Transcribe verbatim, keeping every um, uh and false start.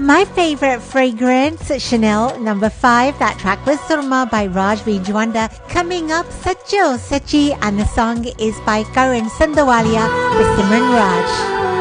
My favorite fragrance, Chanel number five. That track was Surma by Raj V. Jwanda. Coming up, Sacho Sachi, and the song is by Karan Sandawalia with Simran Raj.